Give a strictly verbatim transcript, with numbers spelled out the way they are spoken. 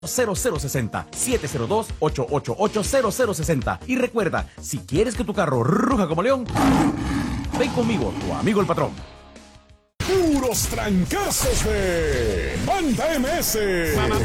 cero cero seis cero, siete cero dos, ocho ocho ocho, cero cero seis cero. Y recuerda, si quieres que tu carro ruja como león, ven conmigo, tu amigo el patrón. Puros trancazos de Banda M S.